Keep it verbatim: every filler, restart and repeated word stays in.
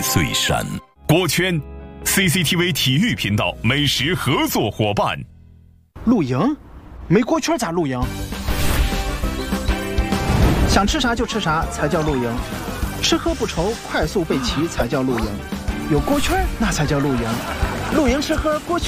岁山。锅圈 C C T V 体育频道美食合作伙伴。 露营？没锅圈咋露营？想吃啥就吃啥才叫露营，吃喝不愁，快速备齐才叫露营，有锅圈那才叫露营。露营吃喝锅圈。